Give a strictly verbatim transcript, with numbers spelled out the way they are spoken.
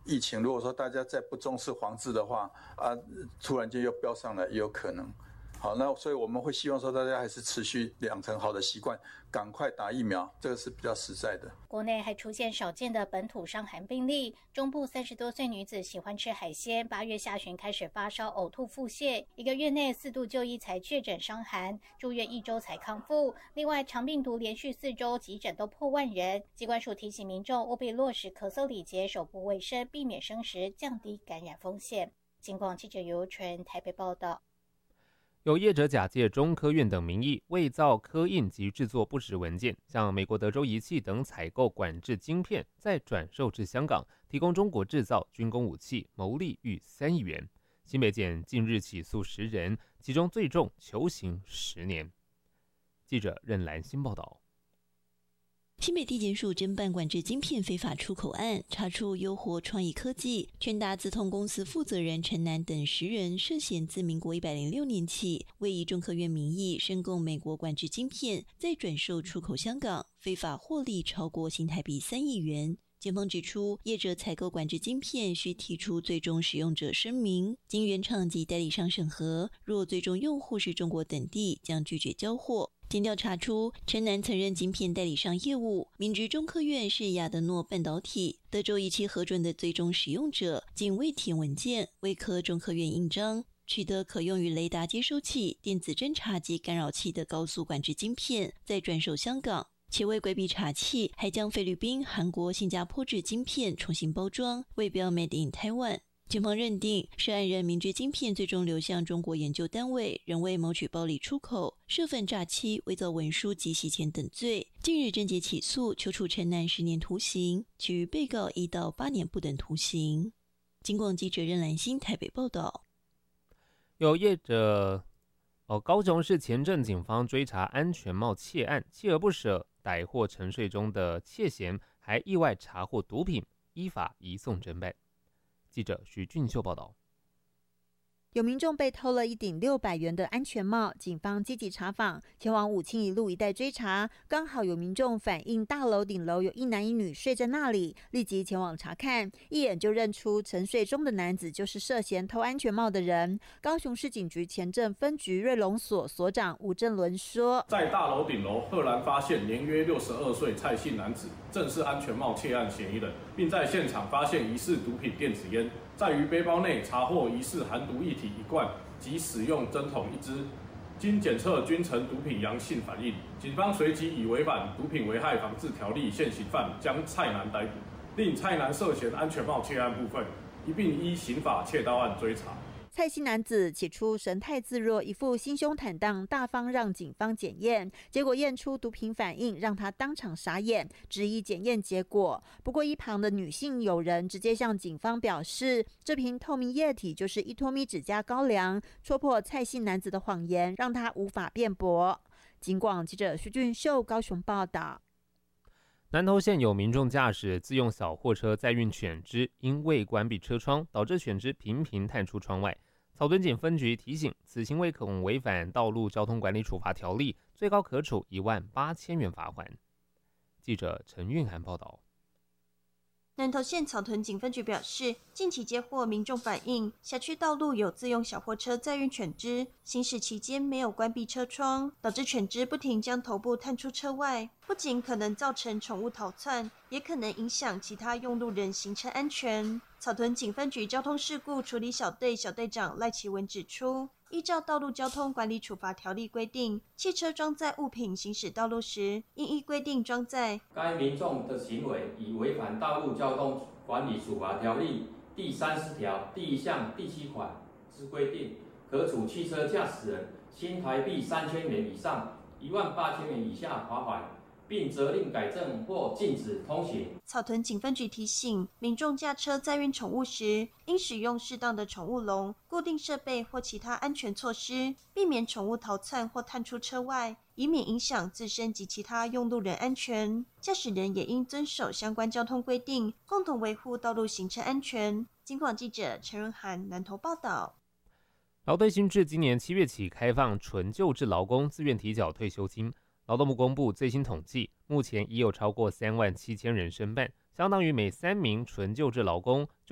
疫情，如果说大家再不重视防治的话，啊，突然间又飙上来，也有可能。好，那所以我们会希望说，大家还是持续养成好的习惯，赶快打疫苗，这个是比较实在的。 国内还出现少见的本土伤寒病例，中部三十多岁女子喜欢吃海鲜，八月下旬开始发烧、呕吐、腹泻，一个月内四度就医才确诊伤寒，住院一周才康复。另外，肠病毒连续四周急诊都破万人，疾管署提醒民众务必落实咳嗽礼节、手部卫生，避免生食，降低感染风险。警广记者尤纯台北报道。 有业者假借中科院等名义，伪造刻印及制作不实文件，向美国德州仪器等采购管制晶片，再转售至香港，提供中国制造军工武器，牟利逾三亿元。新北检近日起诉十人，其中最重求刑十年。记者任兰新报道。 新北地检署侦办管制晶片非法出口案，查出优活创意科技、全达资通公司负责人陈南等十人涉嫌自民国一百零六年起，为以中科院名义申购美国管制晶片，再转售出口香港，非法获利超过新台币三亿元。检方指出，业者采购管制晶片需提出最终使用者声明，经原厂及代理商审核，若最终用户是中国等地，将拒绝交货。检调查出，陈南曾任晶片代理商业务，明知中科院是亚德诺半导体、德州仪器核准的最终使用者，仅未填文件，未刻中科院印章，取得可用于雷达接收器、电子侦察及干扰器的高速管制晶片，再转售香港。且为规避查缉，还将菲律宾、韩国、新加坡制晶片重新包装，为标 Made in Taiwan。检方认定，涉案人明知晶片最终流向中国研究单位，仍为谋取暴利出口、涉犯诈欺、伪造文书及洗钱等罪。近日侦结起诉，求处陈南十年徒刑，其余被告一到八年不等徒刑。警广记者任兰心台北报道。 有业者哦，高雄市前镇警方追查安全帽窃案，锲而不舍逮获沉睡中的窃嫌，还意外查获毒品，依法移送侦办。记者徐俊秀报道。 有民众被偷了一顶六百元的安全帽，警方积极查访，前往武清一路一带追查，刚好有民众反映大楼顶楼有一男一女睡在那里，立即前往查看，一眼就认出沉睡中的男子就是涉嫌偷安全帽的人。高雄市警局前镇分局瑞隆所所长吴正伦说， 在大楼顶楼赫然发现年约六十二岁蔡姓男子，正是安全帽窃案嫌疑人，并在现场发现疑似毒品电子烟，在于背包内查获疑似含毒液体一罐及使用针筒一支，经检测均呈毒品阳性反应。警方随即以违反毒品危害防治条例现行犯将蔡男逮捕，令蔡男涉嫌安全帽窃案部分一并依刑法窃盗案追查。 蔡姓男子起初神态自若，一副心胸坦荡，大方让警方检验，结果验出毒品反应，让他当场傻眼，质疑检验结果。不过一旁的女性友人直接向警方表示，这瓶透明液体就是依托咪酯加高粱，戳破蔡姓男子的谎言，让他无法辩驳。警广记者徐俊秀高雄报道。 南投县有民众驾驶自用小货车载运犬只，因未关闭车窗，导致犬只频频探出窗外。草屯警分局提醒，此行为恐违反道路交通管理处罚条例，最高可处一万八千元罚款。记者陈韵涵报道。 南投县草屯警分局表示，近期接获民众反映，辖区道路有自用小货车载运犬只，行驶期间没有关闭车窗，导致犬只不停将头部探出车外，不仅可能造成宠物逃窜，也可能影响其他用路人行车安全。草屯警分局交通事故处理小队小队长赖其文指出，依照道路交通管理处罚条例规定，汽车装载物品行驶道路时，应依规定装载。 该民众的行为已违反道路交通管理处罚条例第三十条第一项第七款之规定，可处汽车驾驶人新台币三千元以上一万八千元以下罚款，并责令改正或禁止通行。 草屯警分局提醒民众驾车载运宠物时，应使用适当的宠物笼、固定设备或其他安全措施，避免宠物逃窜或探出车外，以免影响自身及其他用路人安全。驾驶人也应遵守相关交通规定，共同维护道路行车安全。警广记者陈润涵南投报道。 劳退新制今年七月起开放纯就职劳工自愿提缴退休金。劳动部公布最新统计，目前已有超过三万七千人申办，相当于每三名纯就职劳工